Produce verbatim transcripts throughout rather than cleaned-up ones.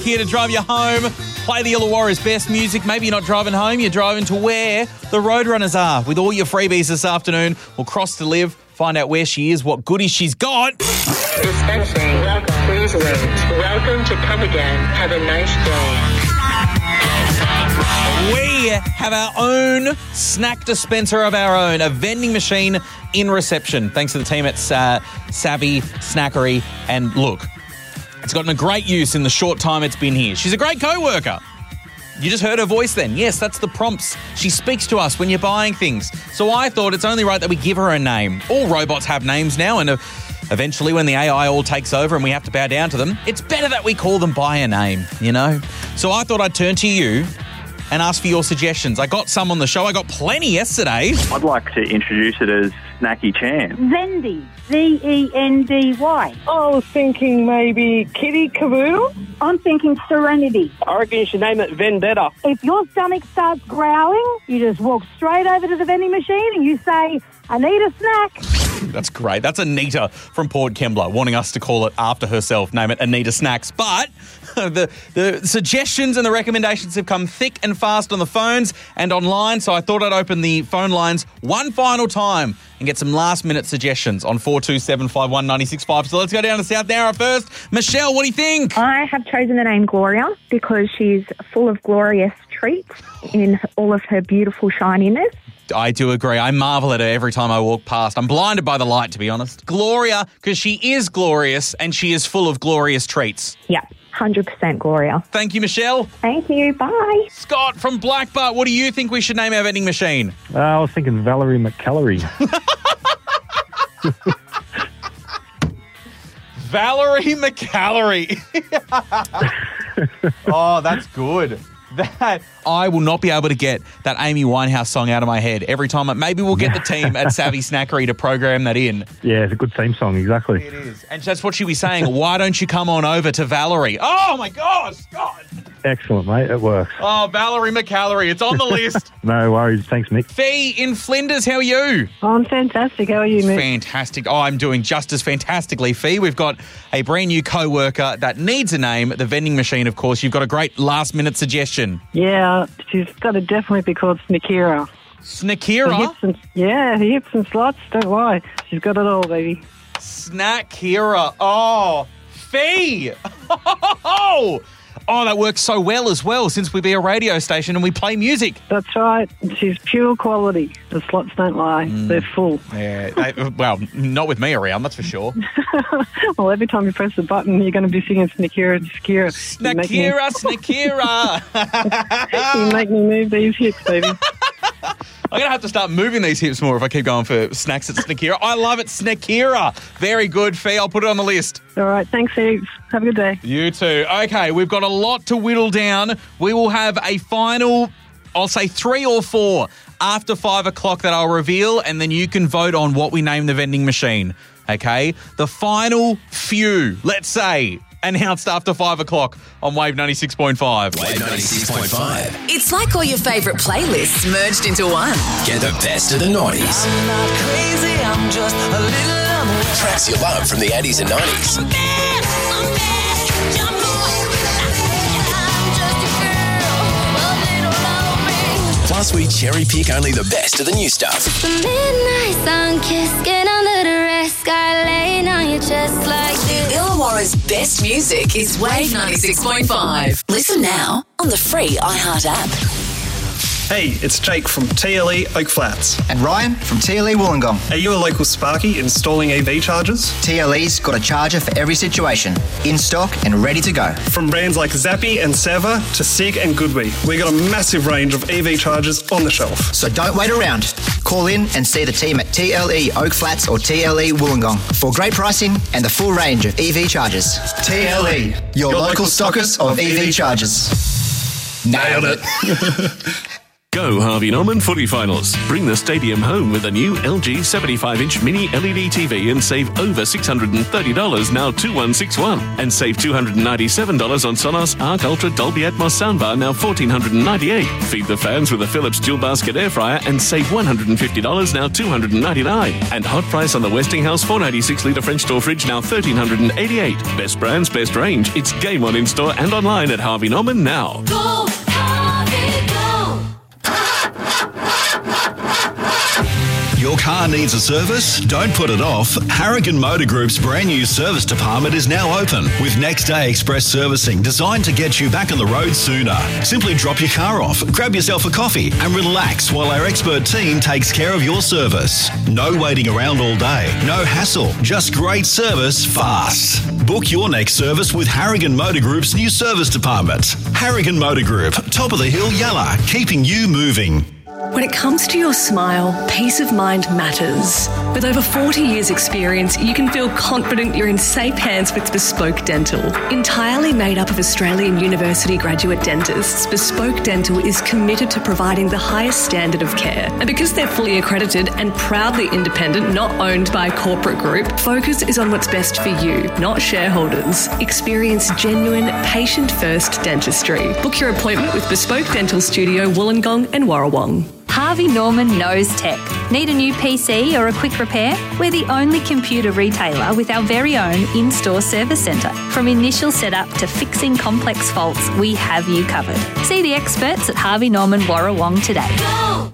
Here to drive you home. Play the Illawarra's best music. Maybe you're not driving home, you're driving to where the Roadrunners are. With all your freebies this afternoon, we'll cross to Liv, find out where she is, what goodies she's got. Dispensing. Welcome. Please wait. Welcome to Come Again. Have a nice day. We have our own snack dispenser of our own, a vending machine in reception. Thanks to the team at uh, Savvy Snackery. And look, it's gotten a great use in the short time it's been here. She's a great co-worker. You just heard her voice then. Yes, that's the prompts. She speaks to us when you're buying things. So I thought it's only right that we give her a name. All robots have names now, and eventually when the A I all takes over and we have to bow down to them, it's better that we call them by a name, you know? So I thought I'd turn to you and ask for your suggestions. I got some on the show. I got plenty yesterday. I'd like to introduce it as Snacky Chan. Zendy. Z E N D Y. I was thinking maybe Kitty Caboodle. I'm thinking Serenity. I reckon you should name it Vendetta. If your stomach starts growling, you just walk straight over to the vending machine and you say, I need a snack. That's great. That's Anita from Port Kembla wanting us to call it after herself, name it Anita Snacks. But the, the suggestions and the recommendations have come thick and fast on the phones and online, so I thought I'd open the phone lines one final time and get some last-minute suggestions on four two seven five one nine six five. So let's go down to South Nowra first. Michelle, what do you think? I have chosen the name Gloria because she's full of glorious treats in all of her beautiful shininess. I do agree. I marvel at her every time I walk past. I'm blinded by the light, to be honest. Gloria, because she is glorious and she is full of glorious treats. Yeah, one hundred percent Gloria. Thank you, Michelle. Thank you. Bye. Scott from Black Butt, what do you think we should name our vending machine? Uh, I was thinking Valerie McCallery. Valerie McCallery. Oh, that's good. That I will not be able to get that Amy Winehouse song out of my head every time. I, maybe we'll get the team at Savvy Snackery to program that in. Yeah, it's a good theme song, exactly. It is. And that's what she'll be saying. Why don't you come on over to Valerie? Oh, my gosh, God. Excellent, mate. It works. Oh, Valerie McCallery. It's on the list. No worries. Thanks, Mick. Fee in Flinders, how are you? I'm fantastic. How are you, Mick? Fantastic. Oh, I'm doing just as fantastically, Fee. We've got a brand new co-worker that needs a name, the vending machine, of course. You've got a great last-minute suggestion. Yeah, she's got to definitely be called Sneakira. Sneakira? Hips and, yeah, the hips and slots, don't lie. She's got it all, baby. Snackira. Oh, Fee. Oh, oh, that works so well as well since we be a radio station and we play music. That's right. She's pure quality. The slots don't lie. Mm. They're full. Yeah, they, well, not with me around, that's for sure. Well, every time you press the button, you're going to be singing Sneakira, Sneakira. Sneakira, Sneakira. You make me move these hips, baby. I'm going to have to start moving these hips more if I keep going for snacks at Sneakira. I love it, Sneakira. Very good, Fee. I'll put it on the list. All right. Thanks, heaps. Have a good day. You too. Okay, we've got a lot to whittle down. We will have a final, I'll say three or four after five o'clock that I'll reveal, and then you can vote on what we name the vending machine. Okay? The final few, let's say, announced after five o'clock on Wave ninety-six point five. Wave ninety-six point five. It's like all your favourite playlists merged into one. Get the best of the nineties. I'm not crazy, I'm just a little unaware. Tracks you love from the eighties and nineties. I'm bad, I'm bad, jump on. I'm just a girl, a little lonely. Plus, we cherry pick only the best of the new stuff. The midnight sun kiss, get under the rest, sky laying on your chest like this. Illawarra's best music is Wave ninety-six point five. Listen now on the free iHeart app. Hey, it's Jake from T L E Oak Flats. And Ryan from T L E Wollongong. Are you a local Sparky installing E V chargers? T L E's got a charger for every situation, in stock and ready to go. From brands like Zappi and Seva to Sig and Goodwee, we got a massive range of E V chargers on the shelf. So don't wait around. Call in and see the team at T L E Oak Flats or T L E Wollongong for great pricing and the full range of E V chargers. T L E, your, your local stockers of E V chargers. Nailed it. Go Harvey Norman Footy Finals. Bring the stadium home with a new L G seventy-five inch mini L E D T V and save over six hundred thirty dollars, now two one six one. And save two hundred ninety-seven dollars on Sonos Arc Ultra Dolby Atmos soundbar, now one thousand four hundred ninety-eight dollars. Feed the fans with a Philips dual basket air fryer and save one hundred fifty dollars, now two hundred ninety-nine dollars. And hot price on the Westinghouse four ninety-six litre French door fridge, now one thousand three hundred eighty-eight dollars. Best brands, best range. It's game on in store and online at Harvey Norman now. Go, Harvey, go. Your car needs a service? Don't put it off. Harrigan Motor Group's brand new service department is now open with next day express servicing designed to get you back on the road sooner. Simply drop your car off, grab yourself a coffee and relax while our expert team takes care of your service. No waiting around all day, no hassle, just great service fast. Book your next service with Harrigan Motor Group's new service department. Harrigan Motor Group, top of the hill, Yalla, keeping you moving. When it comes to your smile, peace of mind matters. With over forty years experience, you can feel confident you're in safe hands with Bespoke Dental. Entirely made up of Australian university graduate dentists, Bespoke Dental is committed to providing the highest standard of care. And because they're fully accredited and proudly independent, not owned by a corporate group, focus is on what's best for you, not shareholders. Experience genuine, patient-first dentistry. Book your appointment with Bespoke Dental Studio, Wollongong and Warrawong. Harvey Norman knows tech. Need a new P C or a quick repair? We're the only computer retailer with our very own in-store service centre. From initial setup to fixing complex faults, we have you covered. See the experts at Harvey Norman Warrawong today. Go!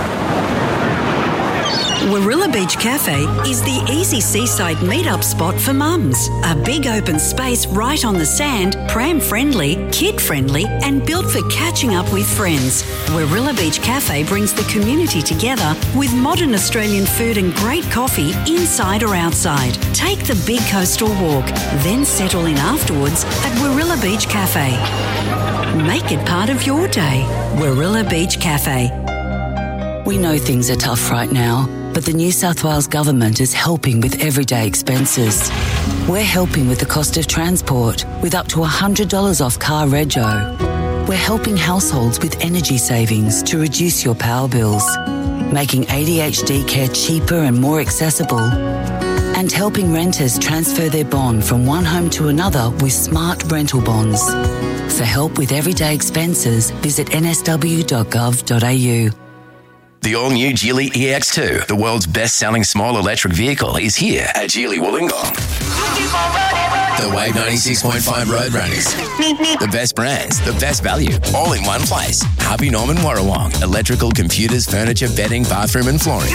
Warilla Beach Cafe is the easy seaside meet-up spot for mums. A big open space right on the sand, pram-friendly, kid-friendly and built for catching up with friends. Warilla Beach Cafe brings the community together with modern Australian food and great coffee inside or outside. Take the big coastal walk, then settle in afterwards at Warilla Beach Cafe. Make it part of your day. Warilla Beach Cafe. We know things are tough right now, but the New South Wales Government is helping with everyday expenses. We're helping with the cost of transport, with up to one hundred dollars off car rego. We're helping households with energy savings to reduce your power bills, making A D H D care cheaper and more accessible, and helping renters transfer their bond from one home to another with smart rental bonds. For help with everyday expenses, visit n s w dot gov dot a u. The all-new Geely E X two, the world's best-selling small electric vehicle, is here at Geely Wollongong. The Wave ninety-six point five Roadrunners. The best brands, the best value, all in one place. Harvey Norman Warrawong. Electrical, computers, furniture, bedding, bathroom and flooring.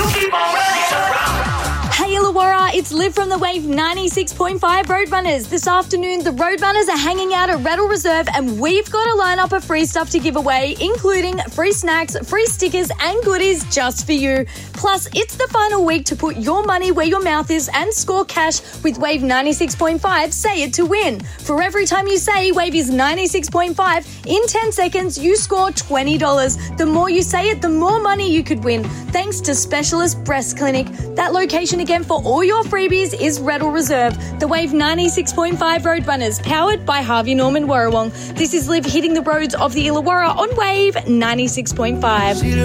Hey Illawarra, it's Liv from the Wave ninety-six point five Roadrunners. This afternoon, the Roadrunners are hanging out at Rattle Reserve and we've got a lineup of free stuff to give away, including free snacks, free stickers and goodies just for you. Plus, it's the final week to put your money where your mouth is and score cash with Wave ninety-six point five Say It to Win. For every time you say Wave is ninety-six point five, in ten seconds you score twenty dollars. The more you say it, the more money you could win, thanks to Specialist Breast Clinic. That location again for all your freebies is Rattle Reserve. The Wave ninety-six point five Roadrunners, powered by Harvey Norman Warrawong. This is Liv hitting the roads of the Illawarra on Wave ninety-six point five.